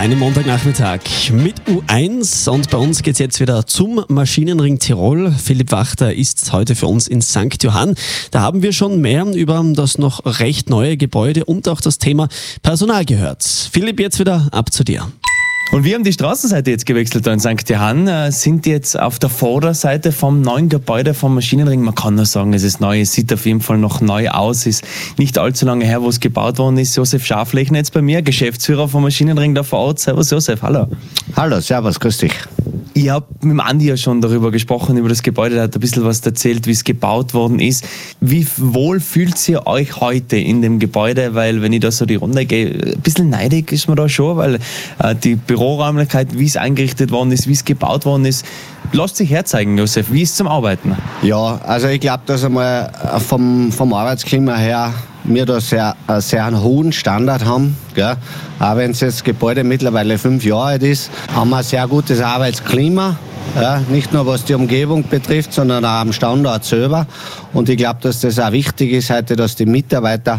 deinem Montagnachmittag mit U1 und bei uns geht's jetzt wieder zum Maschinenring Tirol. Philipp Wachter ist heute für uns in St. Johann. Da haben wir schon mehr über das noch recht neue Gebäude und auch das Thema Personal gehört. Philipp, jetzt wieder ab zu dir. Und wir haben die Straßenseite jetzt gewechselt da in St. Johann, sind jetzt auf der Vorderseite vom neuen Gebäude vom Maschinenring. Man kann nur sagen, es ist neu, es sieht auf jeden Fall noch neu aus, ist nicht allzu lange her, wo es gebaut worden ist. Josef Schaflechner jetzt bei mir, Geschäftsführer vom Maschinenring da vor Ort. Servus Josef, hallo. Hallo, servus, grüß dich. Ich habe mit dem Andi ja schon darüber gesprochen, über das Gebäude, der hat ein bisschen was erzählt, wie es gebaut worden ist. Wie wohl fühlt ihr euch heute in dem Gebäude? Weil wenn ich da so die Runde gehe, ein bisschen neidig ist man da schon, weil die Büroräumlichkeit, wie es eingerichtet worden ist, wie es gebaut worden ist, lasst sich herzeigen, Josef. Wie ist es zum Arbeiten? Ja, also ich glaube, dass einmal vom Arbeitsklima her wir da sehr einen hohen Standard haben. Gell? Auch wenn das Gebäude mittlerweile 5 Jahre alt ist, haben wir ein sehr gutes Arbeitsklima. Ja, nicht nur was die Umgebung betrifft, sondern auch am Standort selber. Und ich glaube, dass das auch wichtig ist heute, dass die Mitarbeiter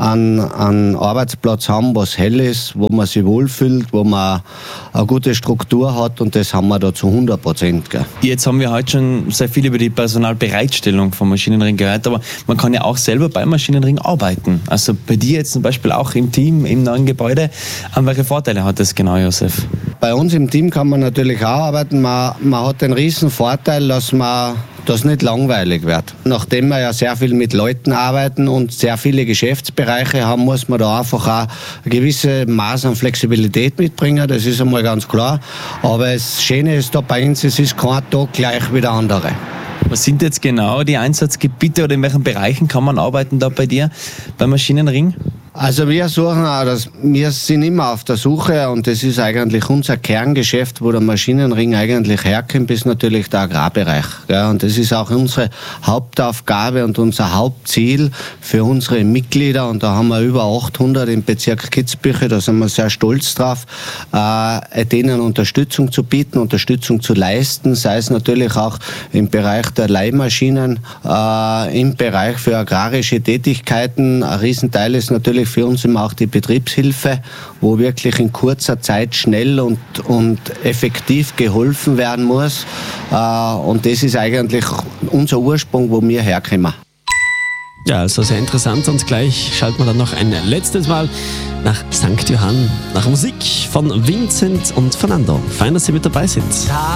einen Arbeitsplatz haben, was hell ist, wo man sich wohlfühlt, wo man eine gute Struktur hat, und das haben wir da zu 100%. Gell. Jetzt haben wir heute schon sehr viel über die Personalbereitstellung vom Maschinenring gehört, aber man kann ja auch selber beim Maschinenring arbeiten. Also bei dir jetzt zum Beispiel auch im Team, im neuen Gebäude. Welche Vorteile hat das genau, Josef? Bei uns im Team kann man natürlich auch arbeiten. Man hat den riesen Vorteil, dass das nicht langweilig wird. Nachdem wir ja sehr viel mit Leuten arbeiten und sehr viele Geschäftsbereiche haben, muss man da einfach auch ein gewisses Maß an Flexibilität mitbringen. Das ist einmal ganz klar. Aber das Schöne ist da bei uns, es ist kein Tag gleich wie der andere. Was sind jetzt genau die Einsatzgebiete oder in welchen Bereichen kann man arbeiten da bei dir beim Maschinenring? Also wir sind immer auf der Suche, und das ist eigentlich unser Kerngeschäft, wo der Maschinenring eigentlich herkommt, ist natürlich der Agrarbereich. Ja, und das ist auch unsere Hauptaufgabe und unser Hauptziel für unsere Mitglieder. Und da haben wir über 800 im Bezirk Kitzbühel, da sind wir sehr stolz drauf, denen Unterstützung zu bieten, Unterstützung zu leisten, sei es natürlich auch im Bereich der Leihmaschinen, im Bereich für agrarische Tätigkeiten. Ein Riesenteil ist natürlich für uns immer auch die Betriebshilfe, wo wirklich in kurzer Zeit schnell und effektiv geholfen werden muss. Und das ist eigentlich unser Ursprung, wo wir herkommen. Ja, also sehr interessant, und gleich schalten wir dann noch ein letztes Mal nach St. Johann, nach Musik von Vincent und Fernando. Fein, dass Sie mit dabei sind.